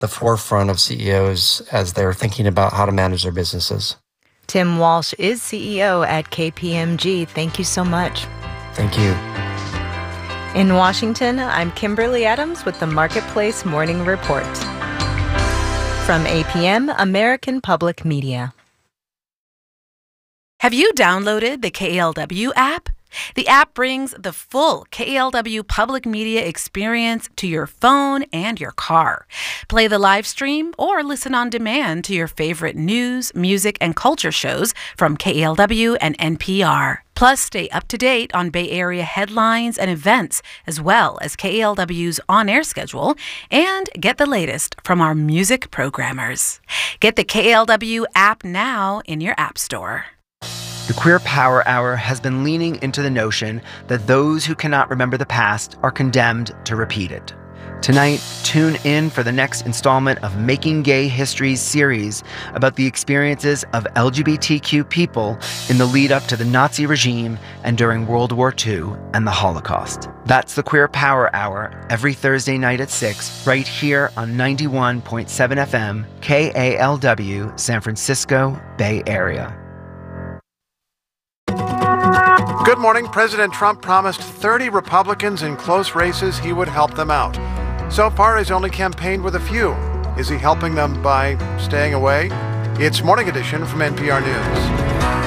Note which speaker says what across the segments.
Speaker 1: the forefront of CEOs as they're thinking about how to manage their businesses.
Speaker 2: Tim Walsh is CEO at KPMG. Thank you so much.
Speaker 1: Thank you.
Speaker 2: In Washington, I'm Kimberly Adams with the Marketplace Morning Report. From APM, American Public Media.
Speaker 3: Have you downloaded the KALW app? The app brings the full KALW public media experience to your phone and your car. Play the live stream or listen on demand to your favorite news, music, and culture shows from KALW and NPR. Plus, stay up to date on Bay Area headlines and events, as well as KALW's on-air schedule, and get the latest from our music programmers. Get the KALW app now in your app store.
Speaker 4: The Queer Power Hour has been leaning into the notion that those who cannot remember the past are condemned to repeat it. Tonight, tune in for the next installment of Making Gay History's series about the experiences of LGBTQ people in the lead up to the Nazi regime and during World War II and the Holocaust. That's the Queer Power Hour every Thursday night at 6, right here on 91.7 FM, KALW, San Francisco Bay Area.
Speaker 5: Good morning. President Trump promised 30 Republicans in close races he would help them out. So far, he's only campaigned with a few. Is he helping them by staying away? It's Morning Edition from NPR News.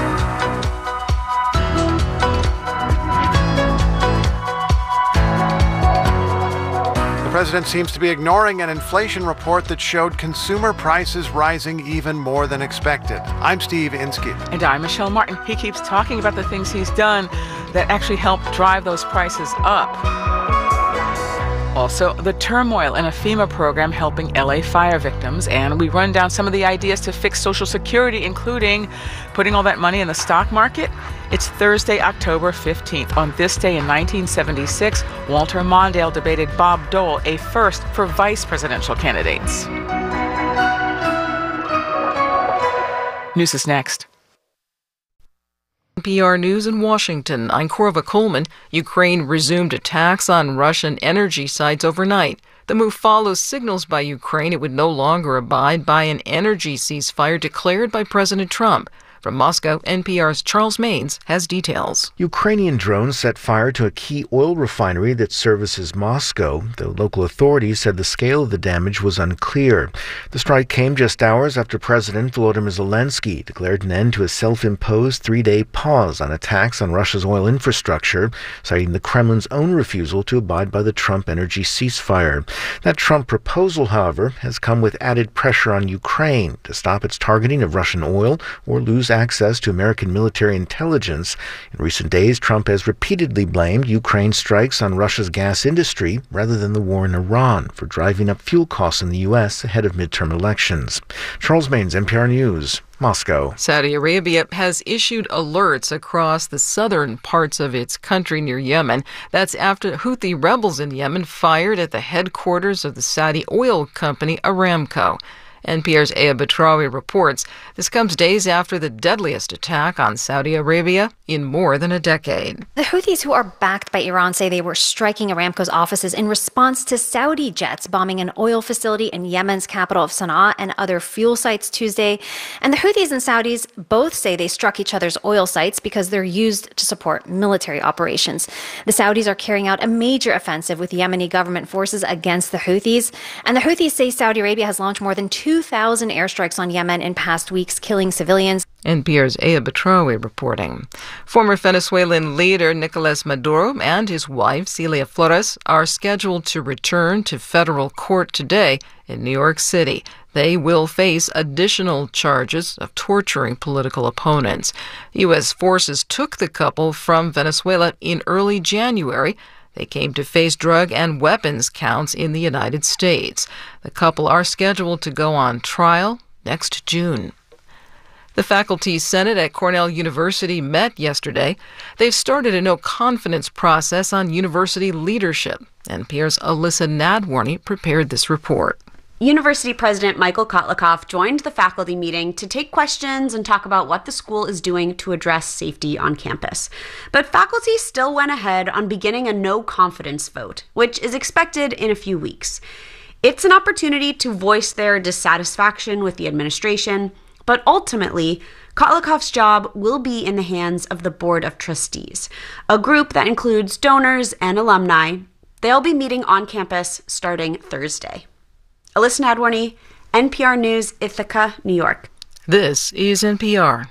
Speaker 5: The president seems to be ignoring an inflation report that showed consumer prices rising even more than expected. I'm Steve Inskeep.
Speaker 6: And I'm Michelle Martin. He keeps talking about the things he's done that actually help drive those prices up. Also, the turmoil in a FEMA program helping LA fire victims, and we run down some of the ideas to fix Social Security, including putting all that money in the stock market. It's Thursday, October 15th. On this day in 1976, Walter Mondale debated Bob Dole, a first for vice presidential candidates. News is next.
Speaker 7: NPR News in Washington. I'm Korva Coleman. Ukraine resumed attacks on Russian energy sites overnight. The move follows signals by Ukraine it would no longer abide by an energy ceasefire declared by President Trump. From Moscow, NPR's Charles Maines has details.
Speaker 8: Ukrainian drones set fire to a key oil refinery that services Moscow, though local authorities said the scale of the damage was unclear. The strike came just hours after President Volodymyr Zelensky declared an end to a self-imposed three-day pause on attacks on Russia's oil infrastructure, citing the Kremlin's own refusal to abide by the Trump energy ceasefire. That Trump proposal, however, has come with added pressure on Ukraine to stop its targeting of Russian oil or lose access to American military intelligence. In recent days, Trump has repeatedly blamed Ukraine's strikes on Russia's gas industry rather than the war in Iran for driving up fuel costs in the U.S. ahead of midterm elections. Charles Maines, NPR News, Moscow.
Speaker 7: Saudi Arabia has issued alerts across the southern parts of its country near Yemen. That's after Houthi rebels in Yemen fired at the headquarters of the Saudi oil company Aramco. NPR's Aya Batrawi reports this comes days after the deadliest attack on Saudi Arabia in more than a decade.
Speaker 9: The Houthis, who are backed by Iran, say they were striking Aramco's offices in response to Saudi jets bombing an oil facility in Yemen's capital of Sana'a and other fuel sites Tuesday. And the Houthis and Saudis both say they struck each other's oil sites because they're used to support military operations. The Saudis are carrying out a major offensive with Yemeni government forces against the Houthis. And the Houthis say Saudi Arabia has launched more than 2,000 airstrikes on Yemen in past weeks, killing civilians.
Speaker 7: NPR's Aya Batrawi reporting. Former Venezuelan leader Nicolas Maduro and his wife, Celia Flores, are scheduled to return to federal court today in New York City. They will face additional charges of torturing political opponents. U.S. forces took the couple from Venezuela in early January. They came to face drug and weapons counts in the United States. The couple are scheduled to go on trial next June. The Faculty Senate at Cornell University met yesterday. They've started a no-confidence process on university leadership. NPR's Alyssa Nadworny prepared this report.
Speaker 10: University President Michael Kotlikoff joined the faculty meeting to take questions and talk about what the school is doing to address safety on campus. But faculty still went ahead on beginning a no-confidence vote, which is expected in a few weeks. It's an opportunity to voice their dissatisfaction with the administration, but ultimately, Kotlakoff's job will be in the hands of the Board of Trustees, a group that includes donors and alumni. They'll be meeting on campus starting Thursday. Alyssa Nadworny, NPR News, Ithaca, New York.
Speaker 7: This is NPR.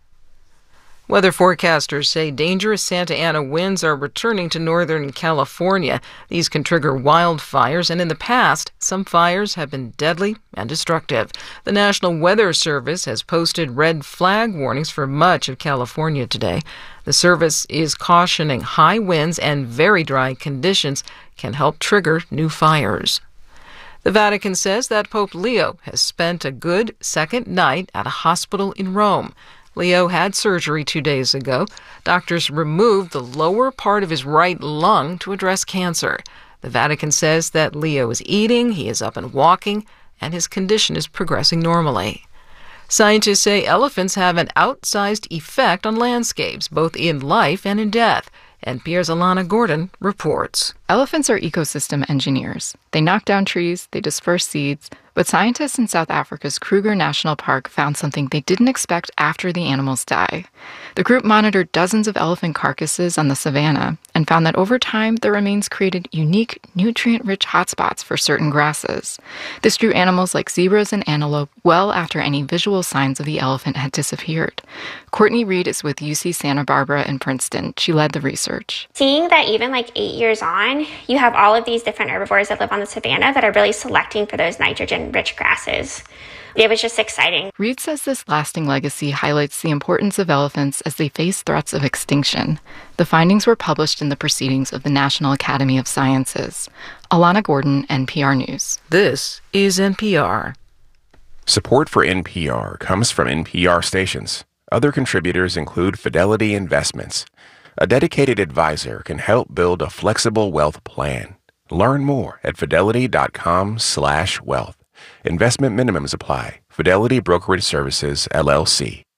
Speaker 7: Weather forecasters say dangerous Santa Ana winds are returning to Northern California. These can trigger wildfires, and in the past, some fires have been deadly and destructive. The National Weather Service has posted red flag warnings for much of California today. The service is cautioning high winds and very dry conditions can help trigger new fires. The Vatican says that Pope Leo has spent a good second night at a hospital in Rome. Leo had surgery 2 days ago. Doctors removed the lower part of his right lung to address cancer. The Vatican says that Leo is eating, he is up and walking, and his condition is progressing normally. Scientists say elephants have an outsized effect on landscapes, both in life and in death. NPR's Alana Gordon reports.
Speaker 11: Elephants are ecosystem engineers. They knock down trees, they disperse seeds, but scientists in South Africa's Kruger National Park found something they didn't expect after the animals die. The group monitored dozens of elephant carcasses on the savanna and found that over time, the remains created unique, nutrient-rich hotspots for certain grasses. This drew animals like zebras and antelope well after any visual signs of the elephant had disappeared. Courtney Reed is with UC Santa Barbara in Princeton. She led the research.
Speaker 12: Seeing that even 8 years on, you have all of these different herbivores that live on the savanna that are really selecting for those nitrogen-rich grasses. It was just exciting.
Speaker 11: Reed says this lasting legacy highlights the importance of elephants as they face threats of extinction. The findings were published in the Proceedings of the National Academy of Sciences. Alana Gordon, NPR News.
Speaker 7: This is NPR.
Speaker 13: Support for NPR comes from NPR stations. Other contributors include Fidelity Investments. A dedicated advisor can help build a flexible wealth plan. Learn more at fidelity.com/wealth. Investment minimums apply. Fidelity Brokerage Services, LLC.